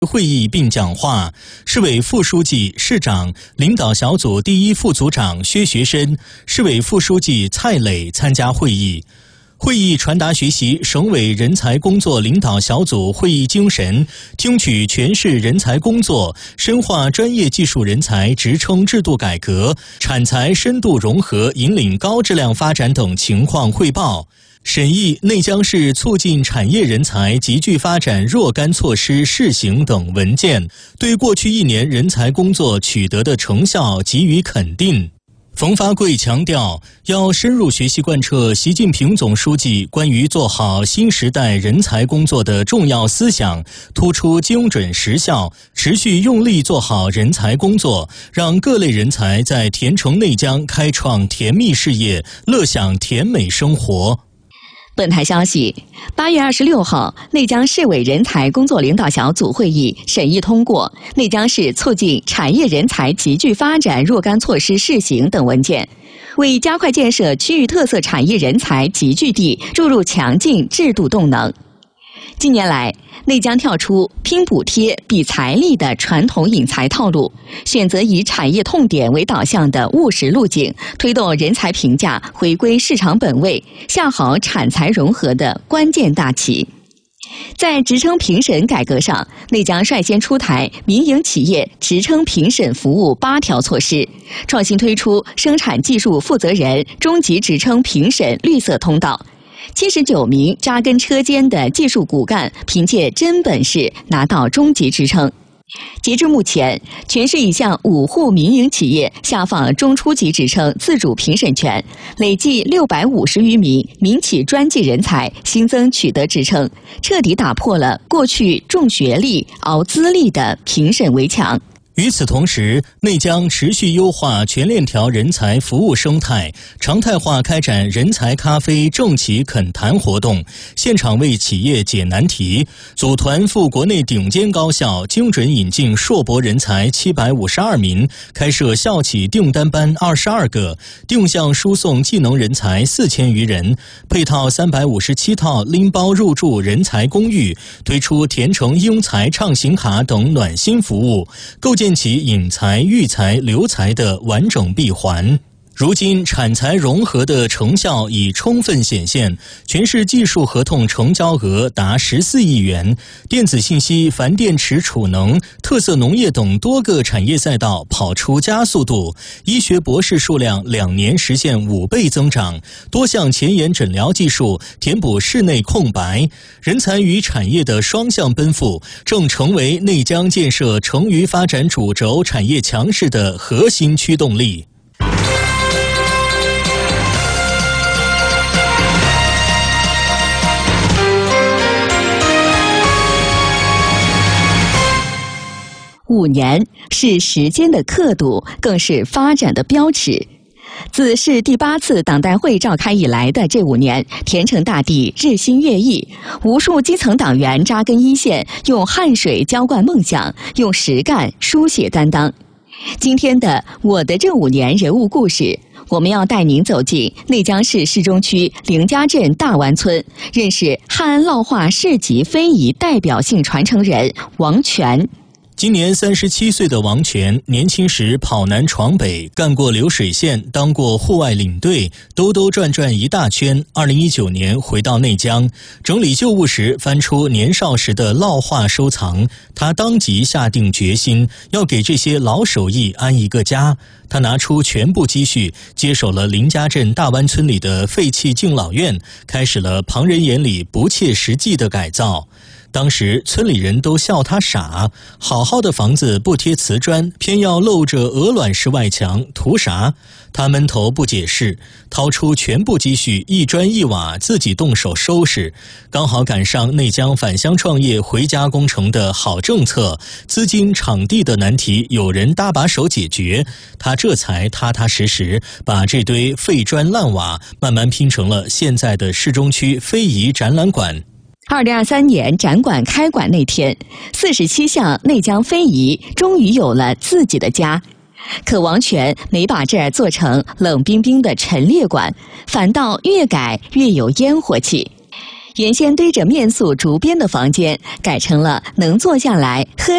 会议并讲话，市委副书记、市长、领导小组第一副组长薛学深、市委副书记蔡磊参加会议。会议传达学习省委人才工作领导小组会议精神，听取全市人才工作、深化专业技术人才职称制度改革、产才深度融合引领高质量发展等情况汇报。审议内江市促进产业人才集聚发展若干措施试行等文件，对过去1年人才工作取得的成效给予肯定。冯发贵强调，要深入学习贯彻习近平总书记关于做好新时代人才工作的重要思想，突出精准实效，持续用力做好人才工作，让各类人才在甜城内江开创甜蜜事业，乐享甜美生活。 本台消息，8月26号，内江市委人才工作领导小组会议审议通过《内江市促进产业人才集聚发展若干措施试行》等文件，为加快建设区域特色产业人才集聚地注入强劲制度动能。近年来，内江跳出拼补贴比财力的传统引才套路，选择以产业痛点为导向的务实路径，推动人才评价回归市场本位，下好产才融合的关键大棋。在职称评审改革上，内江率先出台民营企业职称评审服务8条措施，创新推出生产技术负责人中级职称评审绿色通道。79名扎根车间的技术骨干凭借真本事拿到中级职称。截至目前，全市已向5户民营企业下放中初级职称自主评审权，累计650余名民企专技人才新增取得职称，彻底打破了过去重学历、熬资历的评审围墙。 与此同时，内江持续优化全链条人才服务生态，常态化开展人才咖啡政企恳谈活动，现场为企业解难题，组团赴国内顶尖高校精准引进硕博人才752名，开设校企订单班22个，定向输送技能人才4000余人，配套357套拎包入住人才公寓，推出甜城英才畅行卡等暖心服务，构建起引才、育才、留才的完整闭环。如今产才融合的成效已充分显现，全市技术合同成交额达14亿元，电子信息、钒电池储能、特色农业等多个产业赛道跑出加速度，医学博士数量2年实现5倍增长，多项前沿诊疗技术填补室内空白，人才与产业的双向奔赴，正成为内江建设成渝发展主轴产业强势的核心驱动力。 5年是时间的刻度，更是发展的标尺。自市第8次党代会召开以来的这5年，甜城大地日新月异，无数基层党员扎根一线，用汗水浇灌梦想，用实干书写担当。今天的我的这5年人物故事，我们要带您走进内江市市中区凌家镇大湾村，认识汉安烙画市级非遗代表性传承人王全。 今年37岁的王全，年轻时跑南闯北，干过流水线，当过户外领队，兜兜转转一大圈。2019年回到内江，整理旧物时翻出年少时的烙画收藏，他当即下定决心，要给这些老手艺安一个家。他拿出全部积蓄，接手了凌家镇大湾村里的废弃敬老院，开始了旁人眼里不切实际的改造。当时村里人都笑他傻，好好的房子不贴瓷砖，偏要露着鹅卵石外墙，图啥？他闷头不解释，掏出全部积蓄，一砖一瓦自己动手收拾。刚好赶上内江返乡创业回家工程的好政策，资金场地的难题有人搭把手解决，他这才踏踏实实把这堆废砖烂瓦慢慢拼成了现在的市中区非遗展览馆。 2023年展馆开馆那天，47项内江非遗终于有了自己的家。可王全没把这儿做成冷冰冰的陈列馆，反倒越改越有烟火气。 原先堆着面塑竹编的房间，改成了能坐下来喝